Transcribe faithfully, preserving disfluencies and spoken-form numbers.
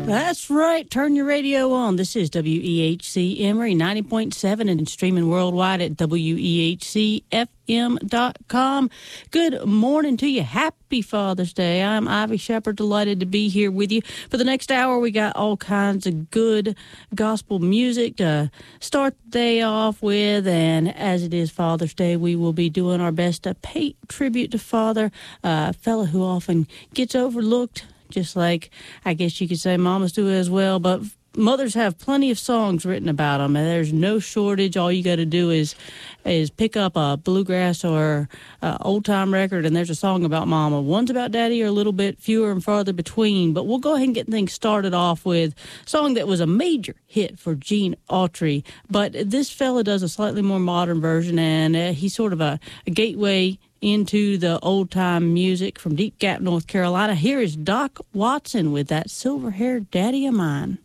That's right. Turn your radio on. This is W E H C Emory ninety point seven and streaming worldwide at W E H C F M dot com. Good morning to you. Happy Father's Day. I'm Ivy Shepherd, delighted to be here with you. For the next hour, we got all kinds of good gospel music to start the day off with. And as it is Father's Day, we will be doing our best to pay tribute to Father, a fella who often gets overlooked, just like I guess you could say mamas do as well. But mothers have plenty of songs written about them, and there's no shortage. All you got to do is is pick up a bluegrass or uh, old-time record, and there's a song about mama. One's about daddy are a little bit fewer and farther between, but we'll go ahead and get things started off with a song that was a major hit for Gene Autry. But this fella does a slightly more modern version, and uh, he's sort of a, a gateway into the old-time music from Deep Gap, North Carolina. Here is Doc Watson with That Silver-Haired Daddy of Mine.